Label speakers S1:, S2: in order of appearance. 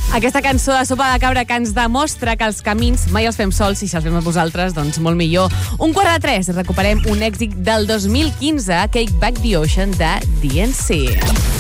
S1: Aquesta cançó de Sopa de Cabra que ens demostra que els camins mai els fem sols i si els fem a vosaltres, doncs molt millor. 1:45, recuperem un èxit del 2015, Cake Back the Ocean de DNC.